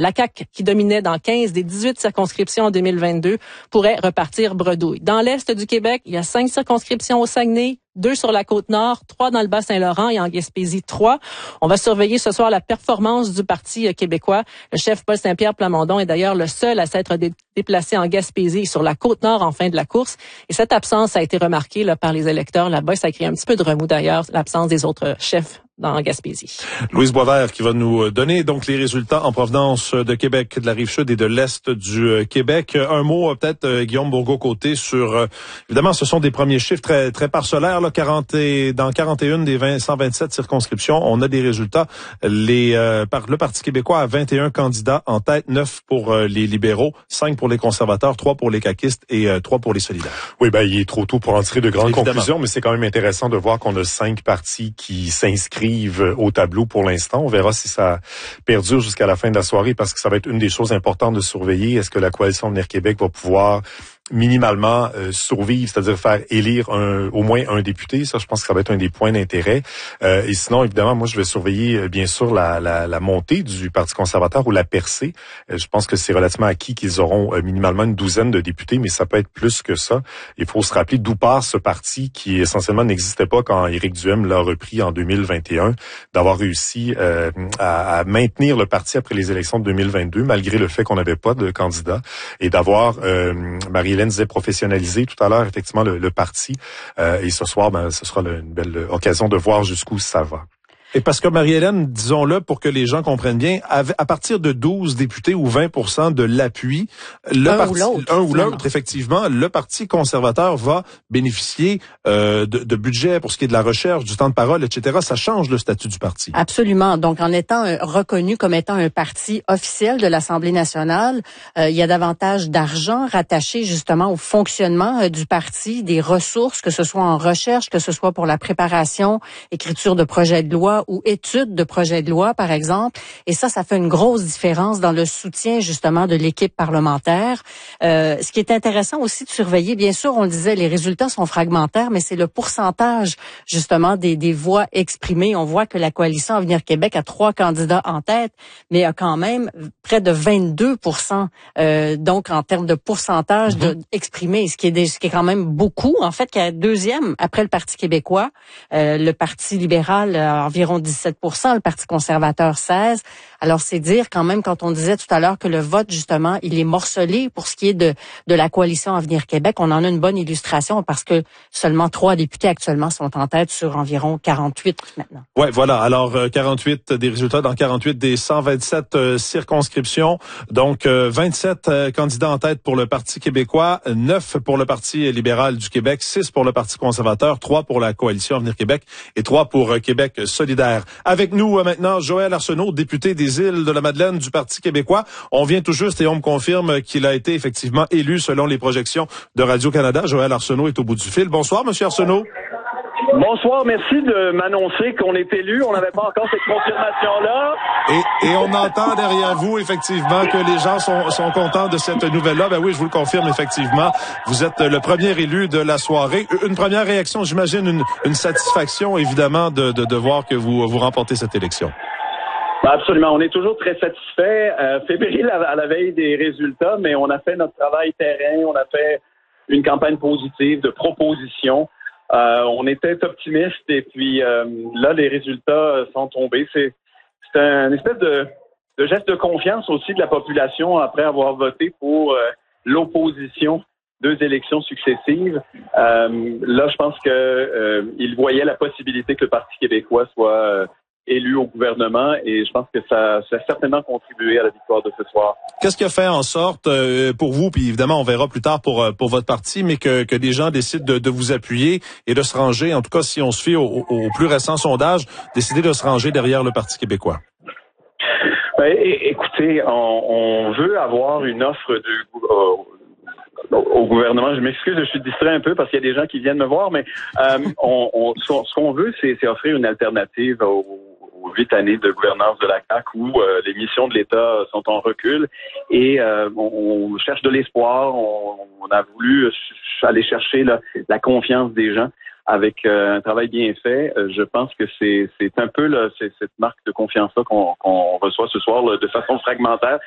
La CAQ, qui dominait dans 15 des 18 circonscriptions en 2022, pourrait repartir bredouille. Dans l'Est du Québec, il y a 5 circonscriptions au Saguenay, 2 sur la Côte-Nord, 3 dans le Bas-Saint-Laurent et en Gaspésie, 3. On va surveiller ce soir la performance du Parti québécois. Le chef Paul Saint-Pierre Plamondon est d'ailleurs le seul à s'être déplacé en Gaspésie et sur la Côte-Nord en fin de la course. Et cette absence a été remarquée par les électeurs là-bas. Ça a créé un petit peu de remous d'ailleurs, l'absence des autres chefs dans Gaspésie. Louise Boisvert qui va nous donner donc les résultats en provenance de Québec, de la Rive-Sud et de l'Est du Québec. Un mot peut-être, Guillaume Bourgault-Côté, sur évidemment ce sont des premiers chiffres très très parcellaires là, dans 41 des 127 circonscriptions, on a des résultats. Le Parti québécois a 21 candidats en tête, 9 pour les libéraux, 5 pour les conservateurs, 3 pour les caquistes et 3 pour les solidaires. Oui, il est trop tôt pour en tirer de grandes conclusions, mais c'est quand même intéressant de voir qu'on a 5 partis qui s'inscrivent au tableau pour l'instant. On verra si ça perdure jusqu'à la fin de la soirée parce que ça va être une des choses importantes de surveiller. Est-ce que la coalition Avenir Québec va pouvoir minimalement survivre, c'est-à-dire faire élire au moins un député? Ça, je pense que ça va être un des points d'intérêt. Et sinon, évidemment, moi, je vais surveiller bien sûr la montée du Parti conservateur ou la percée. Je pense que c'est relativement acquis qu'ils auront minimalement une douzaine de députés, mais ça peut être plus que ça. Il faut se rappeler d'où part ce parti qui essentiellement n'existait pas quand Éric Duhem l'a repris en 2021, d'avoir réussi à maintenir le parti après les élections de 2022, malgré le fait qu'on n'avait pas de candidat, et d'avoir Marie-Hélène disait professionnaliser tout à l'heure effectivement le parti. Et ce soir, ce sera une belle occasion de voir jusqu'où ça va. Et parce que Marie-Hélène, disons-le pour que les gens comprennent bien, à partir de 12 députés ou 20% de l'appui, un ou l'autre, effectivement, le Parti conservateur va bénéficier de budget pour ce qui est de la recherche, du temps de parole, etc. Ça change le statut du parti. Absolument. Donc, en étant reconnu comme étant un parti officiel de l'Assemblée nationale, il y a davantage d'argent rattaché justement au fonctionnement du parti, des ressources, que ce soit en recherche, que ce soit pour la préparation, écriture de projets de loi ou études de projets de loi, par exemple. Et ça fait une grosse différence dans le soutien, justement, de l'équipe parlementaire. Ce qui est intéressant aussi de surveiller, bien sûr, on le disait, les résultats sont fragmentaires, mais c'est le pourcentage, justement, des voix exprimées. On voit que la coalition Avenir Québec a 3 candidats en tête, mais a quand même près de 22%, donc en termes de pourcentage exprimé, ce qui est quand même beaucoup. En fait, qui est deuxième après le Parti québécois. Le Parti libéral a environ 17%, le Parti conservateur 16%. Alors, c'est dire quand même, quand on disait tout à l'heure que le vote, justement, il est morcelé pour ce qui est de la coalition Avenir Québec, on en a une bonne illustration parce que seulement 3 députés actuellement sont en tête sur environ 48 maintenant. Ouais, voilà. Alors, 48 des résultats dans 48 des 127 circonscriptions. Donc, 27 candidats en tête pour le Parti québécois, 9 pour le Parti libéral du Québec, 6 pour le Parti conservateur, 3 pour la coalition Avenir Québec et 3 pour Québec solidaire. Avec nous maintenant, Joël Arsenault, député des Îles-de-la-Madeleine du Parti québécois. On vient tout juste et on me confirme qu'il a été effectivement élu selon les projections de Radio-Canada. Joël Arsenault est au bout du fil. Bonsoir, Monsieur Arsenault. Bonsoir, merci de m'annoncer qu'on est élu. On n'avait pas encore cette confirmation-là. Et on entend derrière vous, effectivement, que les gens sont contents de cette nouvelle-là. Ben oui, je vous le confirme, effectivement. Vous êtes le premier élu de la soirée. Une première réaction, j'imagine, une satisfaction, évidemment, de voir que vous remportez cette élection. Absolument. On est toujours très satisfait. Fébrile à la veille des résultats, mais on a fait notre travail terrain. On a fait une campagne positive de propositions. On était optimiste et puis là, les résultats sont tombés. C'est un espèce de geste de confiance aussi de la population après avoir voté pour l'opposition 2 élections successives. Là, je pense que ils voyaient la possibilité que le Parti québécois soit élu au gouvernement et je pense que ça a certainement contribué à la victoire de ce soir. Qu'est-ce qui a fait en sorte pour vous, puis évidemment on verra plus tard pour votre parti, mais que des gens décident de vous appuyer et de se ranger, en tout cas si on se fie au plus récent sondage, décider de se ranger derrière le Parti québécois? Écoutez, on veut avoir une offre au gouvernement. Je m'excuse, je suis distrait un peu parce qu'il y a des gens qui viennent me voir, mais ce qu'on veut, c'est offrir une alternative aux 8 années de gouvernance de la CAQ où les missions de l'État sont en recul et on cherche de l'espoir. On a voulu aller chercher la confiance des gens avec un travail bien fait. Je pense que c'est un peu cette marque de confiance-là qu'on reçoit ce soir de façon fragmentaire.